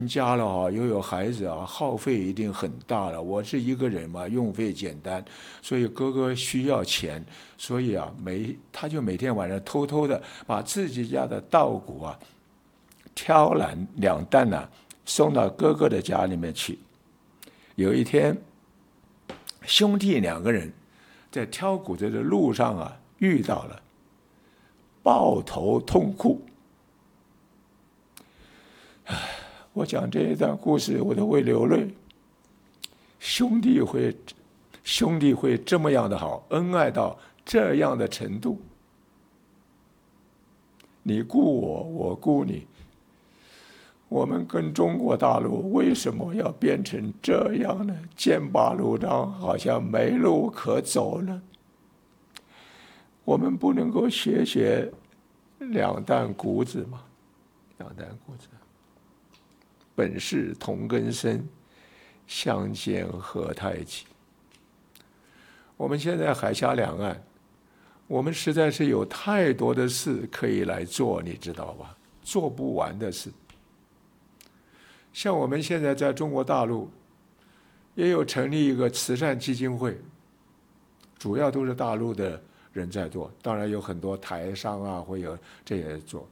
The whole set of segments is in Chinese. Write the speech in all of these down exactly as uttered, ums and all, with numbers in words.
家了啊，又有孩子啊，耗费一定很大了。我是一个人嘛，用费简单，所以哥哥需要钱，所以啊，每他就每天晚上偷偷的把自己家的稻谷啊，挑两两担呢、啊，送到哥哥的家里面去。有一天，兄弟两个人在挑谷子的路上啊，遇到了，抱头痛哭。唉。我讲这一段故事，我都会流泪。兄弟会，兄弟会这么样的好，恩爱到这样的程度。你顾我，我顾你。我们跟中国大陆为什么要变成这样呢？剑拔弩张，好像没路可走呢。我们不能够学学两担谷子吗？两担谷子。本是同根生，相煎何太急。我们现在海峡两岸，我们实在是有太多的事可以来做，你知道吧？做不完的事。像我们现在在中国大陆，也有成立一个慈善基金会，主要都是大陆的人在做，当然有很多台商啊会有这些做。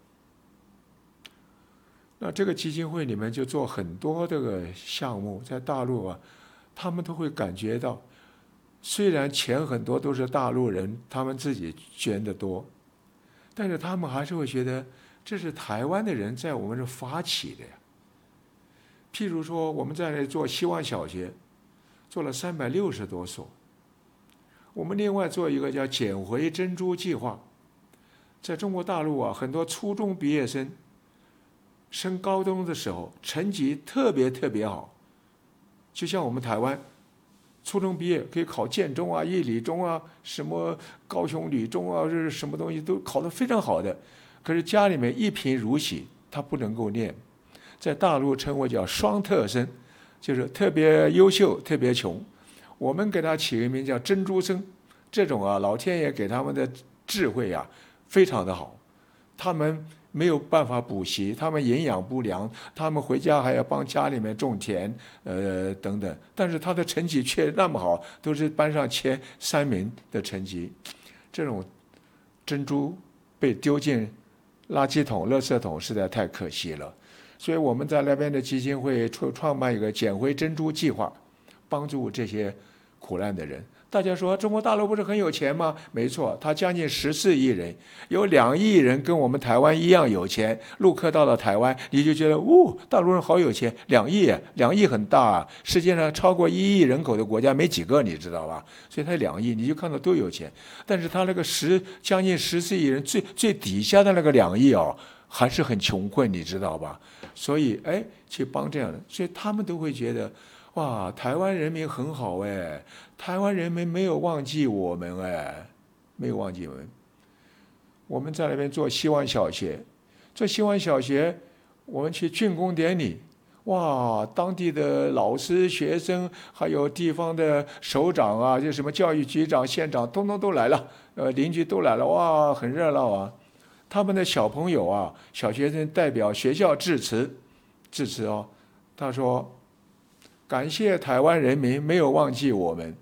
那这个基金会里面就做很多这个项目，在大陆啊，他们都会感觉到，虽然钱很多都是大陆人他们自己捐的多，但是他们还是会觉得这是台湾的人在我们这发起的呀。譬如说，我们在那做希望小学，做了三百六十多所。我们另外做一个叫捡回珍珠计划，在中国大陆啊，很多初中毕业生。升高中的时候，成绩特别特别好，就像我们台湾，初中毕业可以考建中啊、一理中啊、什么高雄理中啊，这是什么东西都考得非常好的。可是家里面一贫如洗，他不能够念，在大陆称为叫双特生，就是特别优秀、特别穷。我们给他起个名叫珍珠生，这种啊，老天爷给他们的智慧啊，非常的好，他们。没有办法补习，他们营养不良，他们回家还要帮家里面种田，呃等等。但是他的成绩却那么好，都是班上前三名的成绩。这种珍珠被丢进垃圾桶、垃圾桶，实在太可惜了。所以我们在那边的基金会创创办一个捡回珍珠计划，帮助这些苦难的人。大家说中国大陆不是很有钱吗？没错，他将近十四亿人，有两亿人跟我们台湾一样有钱。陆客到了台湾，你就觉得，哦，大陆人好有钱，两亿，两亿很大啊。世界上超过一亿人口的国家没几个，你知道吧？所以他两亿，你就看到都有钱。但是他那个十将近十四亿人最最底下的那个两亿哦，还是很穷困，你知道吧？所以哎，去帮这样的，所以他们都会觉得。哇，台湾人民很好哎，台湾人民没有忘记我们哎，没有忘记我们。我们在那边做希望小学，做希望小学，我们去竣工典礼，哇，当地的老师、学生，还有地方的首长啊，就什么教育局长、县长，通通都来了，呃，邻居都来了，哇，很热闹啊。他们的小朋友啊，小学生代表学校致辞，致辞哦，他说。感谢台湾人民没有忘记我们。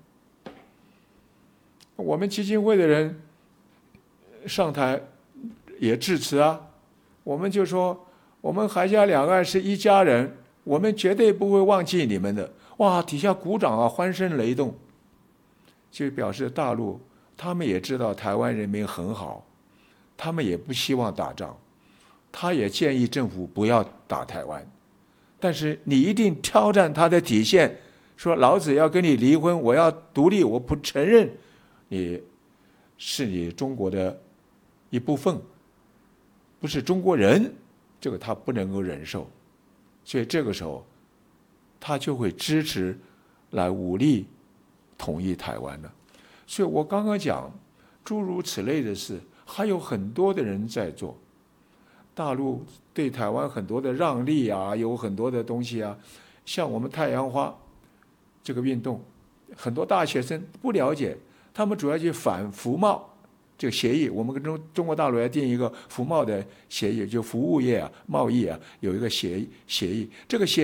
我们基金会的人上台也致辞啊，我们就说我们海峡两岸是一家人，我们绝对不会忘记你们的。哇，底下鼓掌啊，欢声雷动，就表示大陆他们也知道台湾人民很好，他们也不希望打仗，他也建议政府不要打台湾。但是你一定挑战他的底线，说老子要跟你离婚，我要独立，我不承认你是你中国的一部分，不是中国人，这个他不能够忍受，所以这个时候他就会支持来武力统一台湾了。所以我刚刚讲诸如此类的事，还有很多的人在做。大陆对台湾很多的让利啊，有很多的东西啊，像我们太阳花这个运动，很多大学生不了解，他们主要去反服贸这个协议。我们跟中中国大陆要订一个服贸的协议，就服务业啊、贸易啊有一个协协议，这个协